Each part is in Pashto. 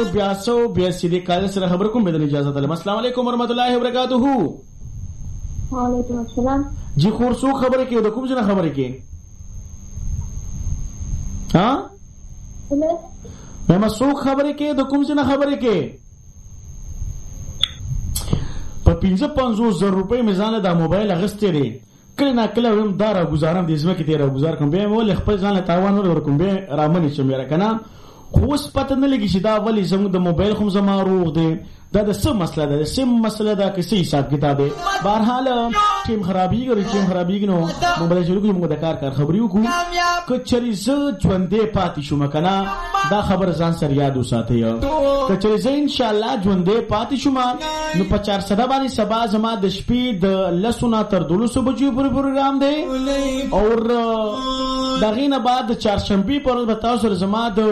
82 دې کال سره خبر کوم بدل اجازه ده. السلام علیکم ورحمۃ اللہ وبرکاتہ. وعلیکم السلام. جی خور سو خبره کې د کوم څه خبره کې؟ ها مې سو خبره کې د کوم څه خبره کې؟ په 55,000 روپۍ میزان د موبایل اغستې لري. کله نا کله هم دارا گزارم د ځمکې تیرا گزار کوم به ول خپل ځان له تاوان ور کوم به رامنې چې مېرا کنه خو اوس پته نه لګی چې دا ولی زموږ د موبایل خو زما روغ دی. دا د څه مسله ده؟ سم مسله ده که څه حساب کتاب دی؟ بهرحال ټیم خرابېږي نو موبایل شروع کوم د کار خبرې وکړو. کچري ز ژوندې پاتې شوم کنه دا خبر ځان سره یاد وساتئ. کچري ز ان شاء الله ژوندې پاتې شوم نو په 400 باندې سبا زما د شپې د لسونه تر 12 بجو پورې پروګرام دی او دغه نه بعد د چهارشنبه پر ورځ به تاسو زما د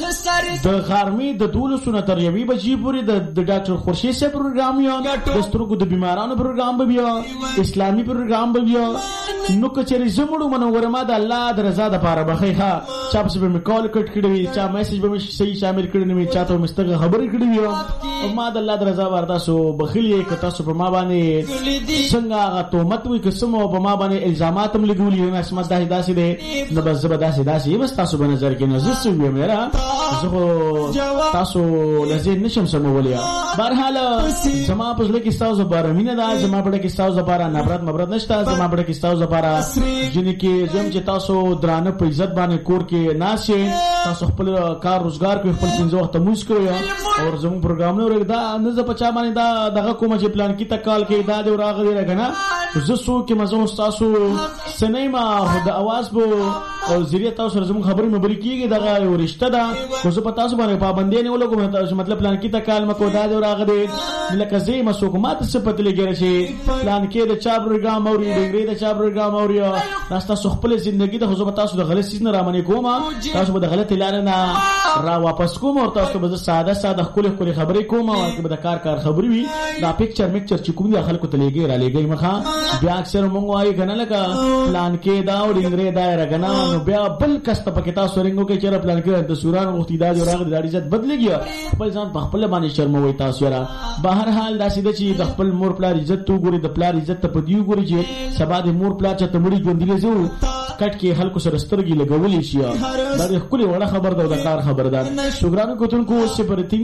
غرمې د 12 تر 1 بجې پورې د ډاکټر خورشید سے پروګرام یو د سترګو د بیمارانو پروګرام به بیا اسلامي پروګرام به بیا نو کچري زموږ منور ما د الله د رضا د پاره بخې ها چا په می کال کټ کړی چا میسج به صحیح شامل کړی نه چا ته مستغه خبرې کړی او ما د الله د رضا وردا سو بخیلی ک تاسو په ما باندې څنګه هغه تهمت وي قسم او په ما باندې الزامات هم لګولي نه اسمت داسې ده نو بس زبرداسي بس تاسو په نظر کې نظر سو وي میرا زه تاسو لزین نشم سمولیا. بهرحال زما په ځل کې تاسو لپاره مینه ده، زما په کې تاسو لپاره نفرت نشته، زما په کې تاسو لپاره جن کې زم چې تاسو درانه په عزت باندې کور کې ناشې تاسو خپل کار روزګار کوي خپل پنځه وخت موږ کوي او زمو پروګرام نو رګدا نه ز پچا باندې دا دغه کوم چې پلان کې تکال کې دا دی راغلی راغنا زه سو کې مزه تاسو سینما د اواز بو او زیری تاسو زمو خبرې مبري کیږي دغه ورشته ده خو زه په تاسو باندې پابندي نه ولګم تاسو مطلب پلان کې تکال مکو دا دی راغلی لکه زې مسوک ماته صفت لګره شي پلان کې د چا پروګرام او ډنګري د چا پروګرام او تاسو خپل ژوندۍ د خو تاسو د غلط سیس نه رامنې کوم تاسو به د غلط لار نه را واپس کوم او تاسو به ساده خپل خبرې کوم او کې به د کار خبرې وي دا پکچر چې کوم دي خلکو ته لګي را لګي مخه بیا اکثر مونږ وایي کنه لکه پلان کې دا او ډنګري دا راغنا نو بیا بل کست پکې تاسو رنګو کې چیرې پلان کې د سوران وختي دا جو راغ د عزت بدلېږي خپل ځان په خپل باندې شرموي تاسو را بهر حال دا سیده چې د خپل مور پلار عزت تو ګوري د پلار عزت ته پدیو ګوري چې سبا د مور پلار چې تمړي ژوندې زو کټ کې خلکو سره سترګې لګولې شي دا د خپل وړه خبر ده د کار خبردار شګرانو کوتونکو 0349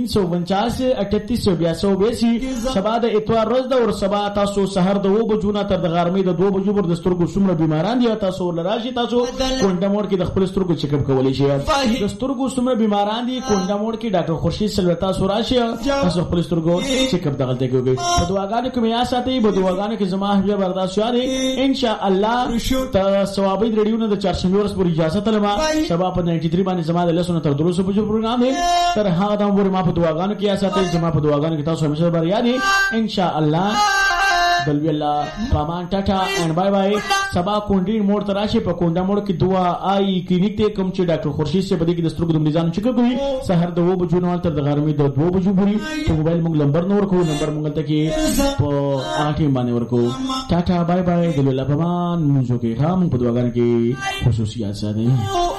3882 سبا د اتوار ورځ ده او سبا تاسو سحر د 2 بجو نه تر د غرمې د 2 بجو پر د سترګو څومره بیماران دي تاسو لراشي تاسو کونډه موړ کې د خپل سترګو چیک اپ کولای شي د سترګو څومره بیماران دي کونډه موړ کې ډاکټر خورشید سلوتا سوراشي تاسو خپل سترګو چیک اپ دغلته کوي په دعاګانو کې میا ساتي په دعاګانو کې زما حبیب برداشت یاري ان شاء الله ته ثوابید ریډیو نه د چارشنبه ورځ پر اجازه تلما سبا په 93 باندې زما د لسونه تر 200 بجو پروګرام دی تر هغه د امور ما په دعاګانو کې ساتي زما په دعاګانو کې تاسو همیشه بر یادي ان شاء الله بلوی الله پامان ټاټا اینڈ بای بای سبا کونډین موړ تراشي په کونډه موړ کې دعا آی کلینیک ته کوم چې ډاکټر خورشید سے بده کې د سترګو د مریضانو چک کوي سحر د 2 بجو نه تر د غرمې د 2 بجو پورې په موبایل موږ نمبر نور کو نمبر موږ ته کې په اټیم باندې ورکو ټاټا بای بای بلوی الله پامان موږ کې هم په دعاګانو کې خصوصیات ساده